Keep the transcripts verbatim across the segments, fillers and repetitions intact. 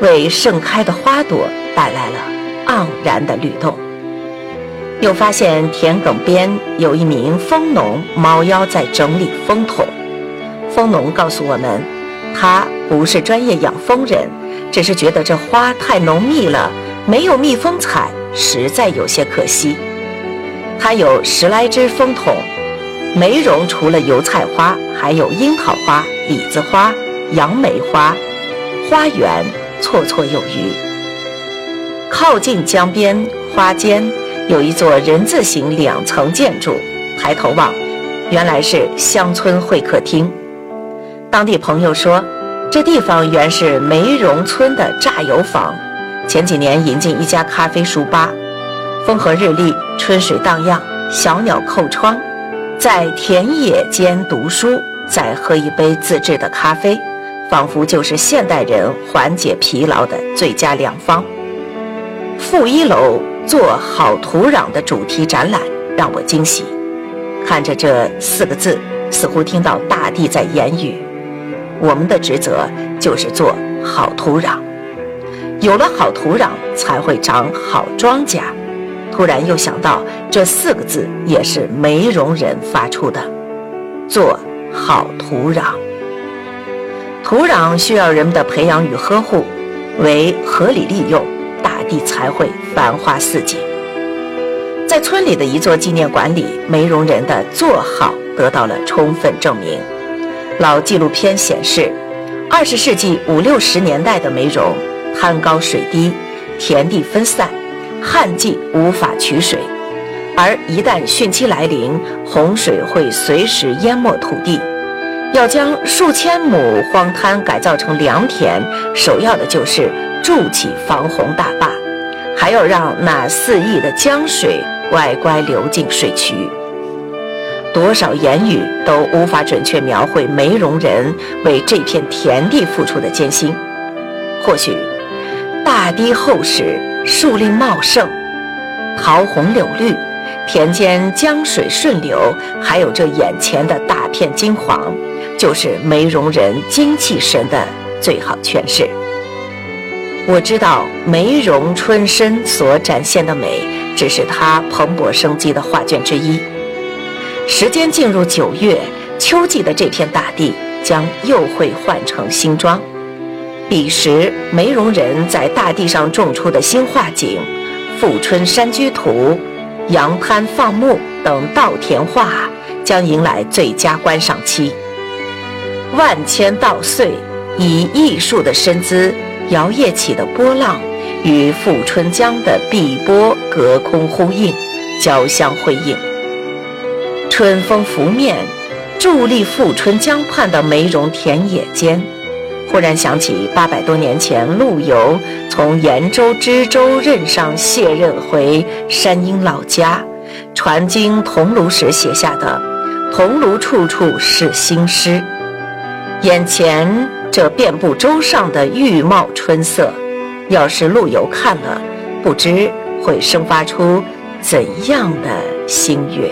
为盛开的花朵带来了盎然的律动。又发现田埂边有一名蜂农猫腰在整理蜂桶。蜂农告诉我们，他不是专业养蜂人，只是觉得这花太浓密了，没有蜜蜂采，实在有些可惜。他有十来只蜂桶，梅蓉除了油菜花，还有樱桃花、李子花、杨梅花，花园绰绰有余。靠近江边花间有一座人字形两层建筑，抬头望，原来是乡村会客厅。当地朋友说，这地方原是梅蓉村的榨油坊，前几年引进一家咖啡书吧，风和日丽，春水荡漾，小鸟叩窗，在田野间读书，再喝一杯自制的咖啡，仿佛就是现代人缓解疲劳的最佳良方。负一楼做好土壤的主题展览让我惊喜，看着这四个字，似乎听到大地在言语，我们的职责就是做好土壤，有了好土壤才会长好庄稼。突然又想到这四个字也是梅蓉人发出的，做好土壤。土壤需要人们的培养与呵护，为合理利用，大地才会繁花似锦。在村里的一座纪念馆里，梅蓉人的做好得到了充分证明。老纪录片显示，二十世纪五六十年代的梅蓉滩高水低，田地分散，旱季无法取水，而一旦汛期来临，洪水会随时淹没土地。要将数千亩荒滩改造成良田，首要的就是筑起防洪大坝，还要让那四溢的江水乖乖流进水渠。多少言语都无法准确描绘梅蓉人为这片田地付出的艰辛。或许大堤厚实，树林茂盛，桃红柳绿，田间江水顺流，还有这眼前的大片金黄，就是梅蓉人精气神的最好诠释。我知道梅蓉春深所展现的美，只是它蓬勃生机的画卷之一。时间进入九月，秋季的这片大地将又会换成新装。彼时梅蓉人在大地上种出的新画景，富春山居图、杨滩放牧等稻田画将迎来最佳观赏期。万千稻穗以艺术的身姿摇曳起的波浪，与富春江的碧波隔空呼应，交相辉映。春风拂面，伫立富春江畔的梅蓉田野间，忽然想起八百多年前陆游从延州知州任上卸任回山阴老家，传经桐庐时写下的“桐庐处处是新诗”。眼前这遍布洲上的郁茂春色，要是陆游看了，不知会生发出怎样的心悦。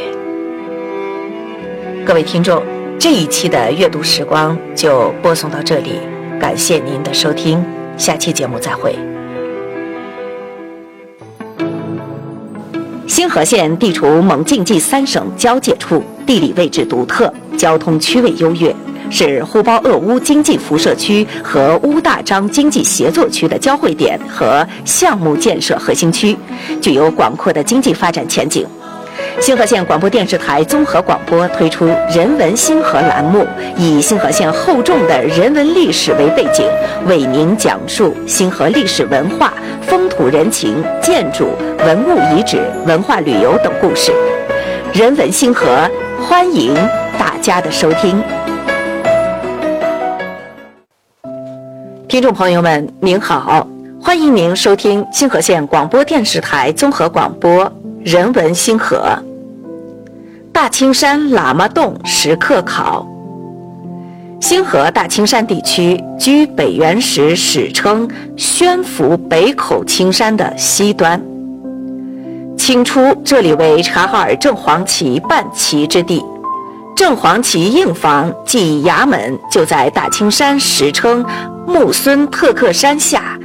各位听众，这一期的阅读时光就播送到这里，感谢您的收听，下期节目再会。新河县地处蒙晋冀三省交界处，地理位置独特，交通区位优越，是呼包鄂乌经济辐射区和乌大张经济协作区的交汇点和项目建设核心区，具有广阔的经济发展前景。新河县广播电视台综合广播推出人文新河栏目，以新河县厚重的人文历史为背景，为您讲述新河历史文化、风土人情、建筑、文物遗址、文化旅游等故事。人文新河，欢迎大家的收听。听众朋友们，您好，欢迎您收听新河县广播电视台综合广播人文新河。大青山喇嘛洞石刻考。新河大青山地区居北元时史称宣府北口青山的西端。清初这里为察哈尔正黄旗办旗之地，正黄旗硬房即衙门就在大青山史称木孙特克山下，